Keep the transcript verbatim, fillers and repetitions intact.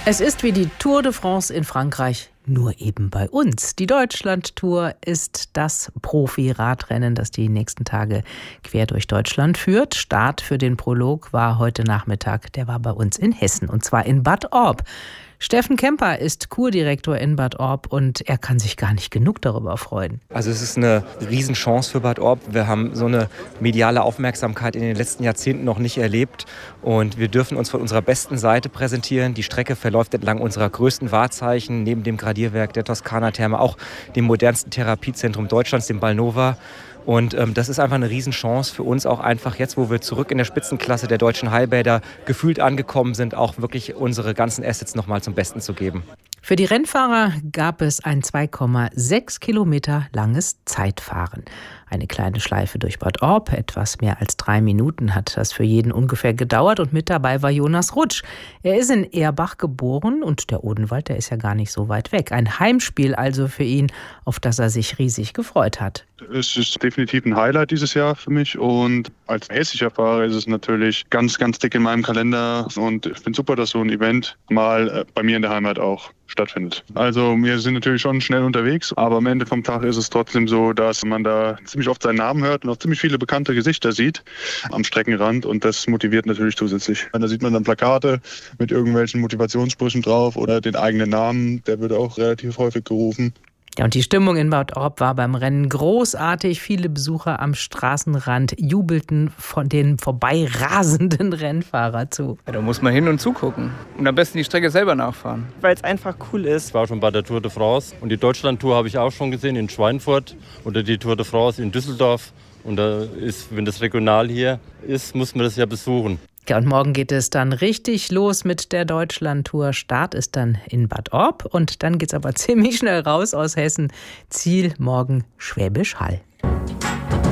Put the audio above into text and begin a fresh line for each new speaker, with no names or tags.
Es ist wie die Tour de France in Frankreich, nur eben bei uns. Die Deutschland-Tour ist das Profi-Radrennen, das die nächsten Tage quer durch Deutschland führt. Start für den Prolog war heute Nachmittag. Der war bei uns in Hessen, und zwar in Bad Orb. Steffen Kemper ist Kurdirektor in Bad Orb und er kann sich gar nicht genug darüber freuen.
Also es ist eine Riesenchance für Bad Orb. Wir haben so eine mediale Aufmerksamkeit in den letzten Jahrzehnten noch nicht erlebt und wir dürfen uns von unserer besten Seite präsentieren. Die Strecke verläuft entlang unserer größten Wahrzeichen, neben dem Gradierwerk der Toskana-Therme, auch dem modernsten Therapiezentrum Deutschlands, dem Balnova. Und ähm, das ist einfach eine Riesenchance für uns, auch einfach jetzt, wo wir zurück in der Spitzenklasse der deutschen Heilbäder gefühlt angekommen sind, auch wirklich unsere ganzen Assets nochmal zum Besten zu geben.
Für die Rennfahrer gab es ein zwei Komma sechs Kilometer langes Zeitfahren. Eine kleine Schleife durch Bad Orb, etwas mehr als drei Minuten hat das für jeden ungefähr gedauert, und mit dabei war Jonas Rutsch. Er ist in Erbach geboren und der Odenwald, der ist ja gar nicht so weit weg. Ein Heimspiel also für ihn, auf das er sich riesig gefreut hat.
Es ist definitiv ein Highlight dieses Jahr für mich, und als hessischer Fahrer ist es natürlich ganz, ganz dick in meinem Kalender, und ich finde super, dass so ein Event mal bei mir in der Heimat auch stattfindet. Also wir sind natürlich schon schnell unterwegs, aber am Ende vom Tag ist es trotzdem so, dass man da ziemlich oft seinen Namen hört und auch ziemlich viele bekannte Gesichter sieht am Streckenrand, und das motiviert natürlich zusätzlich. Da sieht man dann Plakate mit irgendwelchen Motivationssprüchen drauf oder den eigenen Namen, der wird auch relativ häufig gerufen.
Ja, und die Stimmung in Bad Orb war beim Rennen großartig. Viele Besucher am Straßenrand jubelten von den vorbeirasenden Rennfahrer zu.
Ja, da muss man hin und zugucken und am besten die Strecke selber nachfahren.
Weil es einfach cool ist.
Ich war schon bei der Tour de France und die Deutschland-Tour habe ich auch schon gesehen in Schweinfurt oder die Tour de France in Düsseldorf. Und da ist, wenn das regional hier ist, muss man das ja besuchen.
Ja, und morgen geht es dann richtig los mit der Deutschland-Tour. Start ist dann in Bad Orb und dann geht's aber ziemlich schnell raus aus Hessen. Ziel morgen Schwäbisch Hall.